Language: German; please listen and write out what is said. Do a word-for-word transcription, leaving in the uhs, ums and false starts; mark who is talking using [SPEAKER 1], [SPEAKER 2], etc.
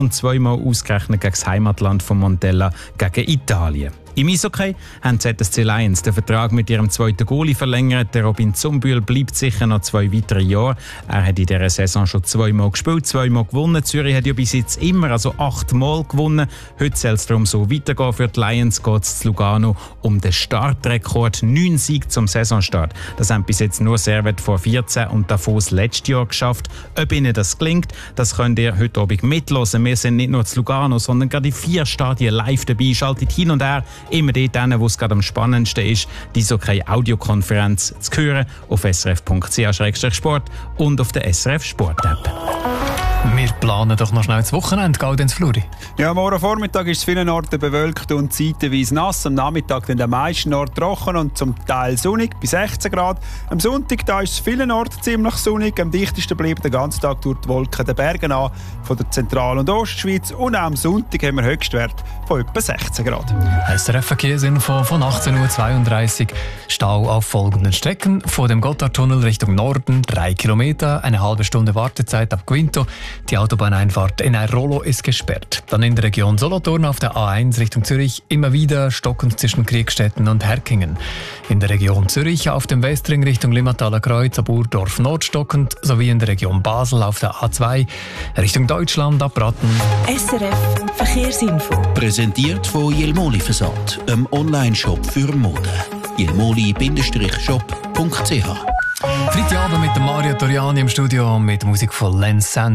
[SPEAKER 1] und zweimal ausgerechnet gegen das Heimatland von Montella, gegen Italien. Im Eishockey haben Z S C Lions den Vertrag mit ihrem zweiten Goalie verlängert. Der Robin Zumbühl bleibt sicher noch zwei weitere Jahre. Er hat in dieser Saison schon zweimal gespielt, zweimal gewonnen. Zürich hat ja bis jetzt immer, also achtmal gewonnen. Heute soll es darum so weitergehen. Für die Lions geht es zu Lugano um den Startrekord. Neun Siege zum Saisonstart. Das haben bis jetzt nur Servet vor vierzehn und Davos letztes Jahr geschafft. Ob ihnen das gelingt, das könnt ihr heute Abend mithören. Wir sind nicht nur zu Lugano, sondern gerade in vier Stadien live dabei. Schaltet hin und her. Immer dort, wo es gerade am spannendsten ist, die Eishockey Audiokonferenz zu hören auf s r f punkt c h sport und auf der S R F Sport App.
[SPEAKER 2] Wir planen doch noch schnell das Wochenende, Gaudenz Fluri.
[SPEAKER 3] Ja, morgen Vormittag ist es vielen Orten bewölkt und zeitweise nass. Am Nachmittag dann den meisten Orten trocken und zum Teil sonnig, bis sechzehn Grad. Am Sonntag da ist es vielen Orten ziemlich sonnig. Am dichtesten bleibt den ganzen Tag durch die Wolken den Bergen an, von der Zentral- und Ostschweiz. Und auch am Sonntag haben wir Höchstwert von etwa sechzehn Grad.
[SPEAKER 2] S R F-Verkehrsinfo von achtzehn Uhr zweiunddreißig. Stau auf folgenden Strecken. Vor dem Gotthardtunnel Richtung Norden drei Kilometer, eine halbe Stunde Wartezeit ab Quinto. Die Autobahneinfahrt in Airolo ist gesperrt. Dann in der Region Solothurn auf der A eins Richtung Zürich immer wieder stockend zwischen Kriegstetten und Herkingen. In der Region Zürich auf dem Westring Richtung Limmataler Kreuz ab Urdorf nordstockend sowie in der Region Basel auf der A zwei Richtung Deutschland ab Bratten.
[SPEAKER 4] S R F Verkehrsinfo.
[SPEAKER 5] Präsentiert von Jelmoli Versand, einem Online-Shop für Mode. jelmoli shop punkt c h.
[SPEAKER 2] Freitagabend mit dem Mario Toriani im Studio mit Musik von Len Sand.